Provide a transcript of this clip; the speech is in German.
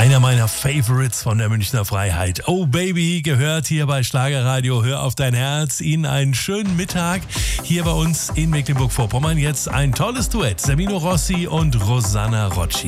Einer meiner Favorites von der Münchner Freiheit. Oh Baby, gehört hier bei Schlagerradio. Hör auf dein Herz. Ihnen einen schönen Mittag hier bei uns in Mecklenburg-Vorpommern. Jetzt ein tolles Duett. Semino Rossi und Rosanna Rocci.